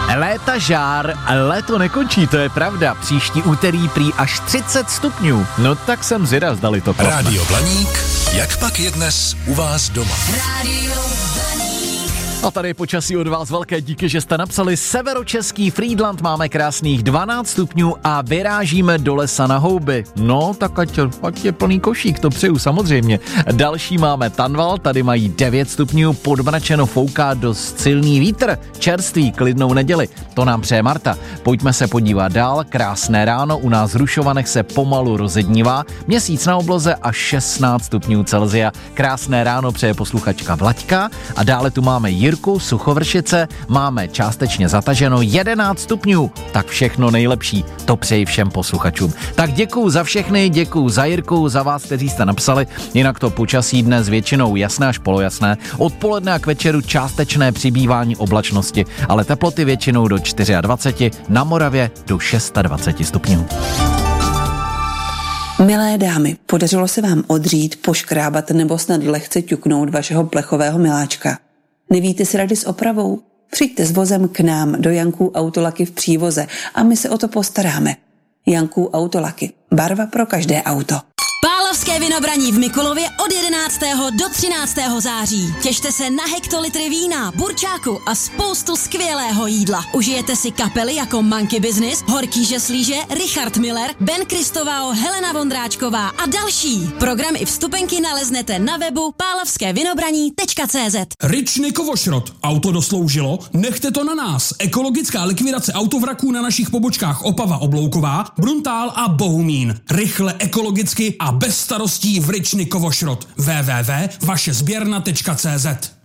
Léta žár, léto nekončí, to je pravda. Příští úterý prý až 30 stupňů. No tak jsem zvědav, zdali to klapne. Rádio Blaník, jak pak je dnes u vás doma? Rádio Blaník. A tady počasí od vás velké díky, že jste napsali severočeský Frýdlant, máme krásných 12 stupňů a vyrážíme do lesa na houby. No, tak ať je plný košík, to přeju samozřejmě. Další máme Tanval, tady mají 9 stupňů, podmračeno, fouká dost silný vítr, čerstvý, klidnou neděli. To nám přeje Marta. Pojďme se podívat dál, krásné ráno, u nás v Rušovanech se pomalu rozednívá, měsíc na obloze a 16 stupňů Celsia. Krásné ráno přeje posluchačka Vlaďka a dále tu máme Jirku, Suchovršice, máme částečně zataženo 11 stupňů, tak všechno nejlepší, to přeji všem posluchačům. Tak děkuju za všechny, děkuju za Jirku, za vás, kteří jste napsali, jinak to počasí dnes většinou jasné až polojasné, odpoledne a k večeru částečné přibývání oblačnosti, ale teploty většinou do 24, na Moravě do 26 stupňů. Milé dámy, podařilo se vám odřít, poškrábat nebo snad lehce ťuknout vašeho plechového miláčka? Nevíte si rady s opravou? Přijďte s vozem k nám do Janků Autolaky v Přívoze a my se o to postaráme. Janků Autolaky. Barva pro každé auto. Pálavské vinobraní v Mikulově od 11. do 13. září. Těšte se na hektolitry vína, burčáku a spoustu skvělého jídla. Užijete si kapely jako Monkey Business, Horký žeslíže, Richard Miller, Ben Kristovao, Helena Vondráčková a další. Program i vstupenky naleznete na webu pálavskévinobraní.cz. Ryčny Kovošrot. Auto dosloužilo? Nechte to na nás. Ekologická likvidace autovraků na našich pobočkách Opava Oblouková, Bruntál a Bohumín. Rychle, ekologicky a bez starostí v Ryčny Kovošrot. www.vašezběrna.cz.